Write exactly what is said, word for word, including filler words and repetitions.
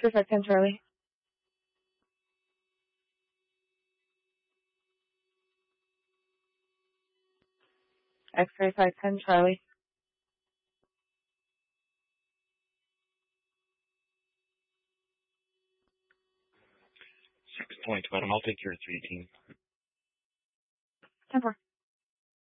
X-ray five ten Charlie. X-ray five ten Charlie. six twenty-two, Adam. I'll take your three eighteen. ten four.